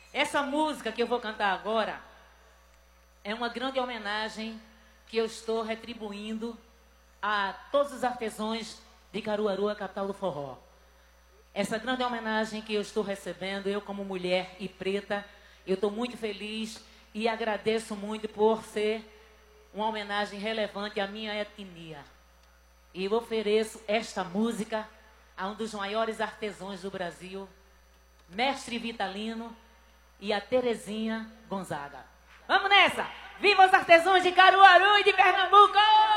Essa música que eu vou cantar agora é uma grande homenagem que eu estou retribuindo a todos os artesãos de Caruaru, a capital do forró. Essa grande homenagem que eu estou recebendo, eu como mulher e preta, eu estou muito feliz e agradeço muito por ser uma homenagem relevante à minha etnia. E eu ofereço esta música a um dos maiores artesãos do Brasil, Mestre Vitalino, e a Terezinha Gonzaga. Vamos nessa! Viva os artesãos de Caruaru e de Pernambuco!